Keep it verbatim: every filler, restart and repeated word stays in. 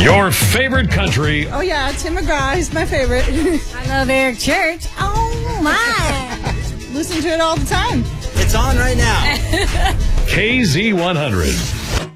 Your favorite country. Oh, yeah, Tim McGraw. He's my favorite. I love Eric Church. Oh, my. Listen to it all the time. It's on right now. K Z one hundred.